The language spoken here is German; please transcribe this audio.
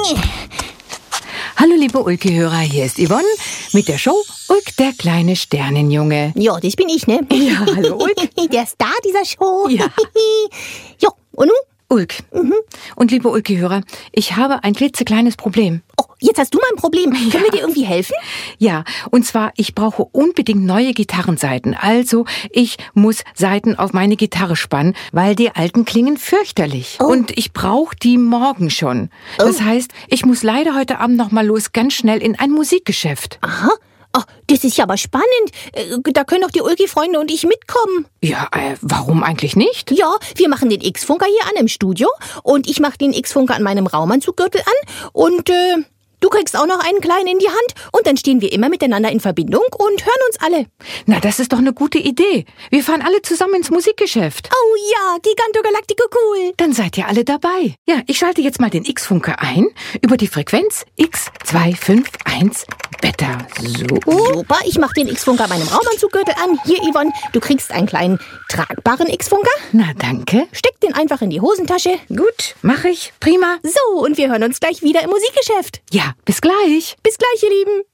Hallo liebe Ulki-Hörer, hier ist Yvonne mit der Show Ulk, der kleine Sternenjunge. Ja, das bin ich, ne? Ja, hallo Ulk. Der Star dieser Show. Ja. Ja, und nun? Ulk. Und liebe Ulki-Hörer, ich habe ein klitzekleines Problem. Oh, jetzt hast du mal ein Problem. Können wir dir irgendwie helfen? Ja, und zwar, ich brauche unbedingt neue Gitarrensaiten. Also, ich muss Saiten auf meine Gitarre spannen, weil die alten klingen fürchterlich. Oh. Und ich brauche die morgen schon. Das heißt, ich muss leider heute Abend noch mal los, ganz schnell in ein Musikgeschäft. Aha. Oh, das ist ja aber spannend. Da können doch die Ulki-Freunde und ich mitkommen. Ja, warum eigentlich nicht? Ja, wir machen den X-Funker hier an im Studio und ich mache den X-Funker an meinem Raumanzuggürtel an und du kriegst auch noch einen kleinen in die Hand und dann stehen wir immer miteinander in Verbindung und hören uns alle. Na, das ist doch eine gute Idee. Wir fahren alle zusammen ins Musikgeschäft. Oh ja, Giganto Galactico cool. Dann seid ihr alle dabei. Ja, ich schalte jetzt mal den X-Funker ein über die Frequenz X251 Beta. So. Super, ich mache den X-Funker an meinem Raumanzuggürtel an. Hier, Yvonne, du kriegst einen kleinen tragbaren X-Funker. Na, danke. Steck den einfach in die Hosentasche. Gut, mache ich. Prima. So, und wir hören uns gleich wieder im Musikgeschäft. Ja, bis gleich. Bis gleich, ihr Lieben.